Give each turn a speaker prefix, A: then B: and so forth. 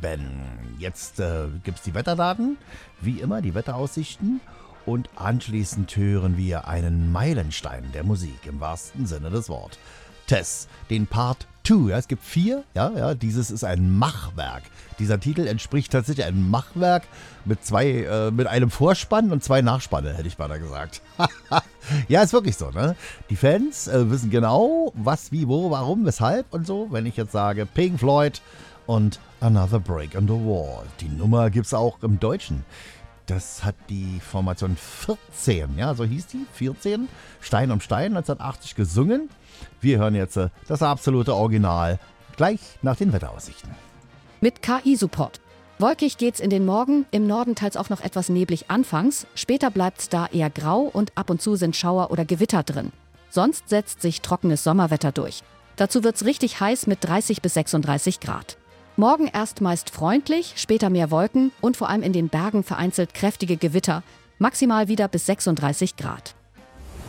A: Jetzt gibt es die Wetterdaten, wie immer die Wetteraussichten. Und anschließend hören wir einen Meilenstein der Musik im wahrsten Sinne des Wortes. Tess, den Part 2. Ja, es gibt 4. Dieses ist ein Machwerk. Dieser Titel entspricht tatsächlich einem Machwerk mit einem Vorspann und 2 Nachspanne, hätte ich beinahe gesagt. Ja, ist wirklich so, ne? Die Fans wissen genau, was, wie, wo, warum, weshalb und so. Wenn ich jetzt sage Pink Floyd und Another Break in the Wall. Die Nummer gibt es auch im Deutschen. Das hat die Formation 14, ja, so hieß die, 14, Stein um Stein, 1980 gesungen. Wir hören jetzt das absolute Original, gleich nach den Wetteraussichten.
B: Mit KI-Support. Wolkig geht's in den Morgen, im Norden teils auch noch etwas neblig anfangs, später bleibt's da eher grau und ab und zu sind Schauer oder Gewitter drin. Sonst setzt sich trockenes Sommerwetter durch. Dazu wird's richtig heiß mit 30 bis 36 Grad. Morgen erst meist freundlich, später mehr Wolken und vor allem in den Bergen vereinzelt kräftige Gewitter, maximal wieder bis 36 Grad.